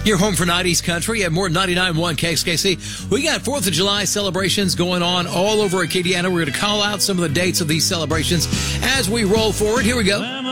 You're home for 90s country at more 99.1 KXKC. We got 4th of July celebrations going on all over Acadiana. We're going to call out some of the dates of these celebrations as we roll forward. Here we go.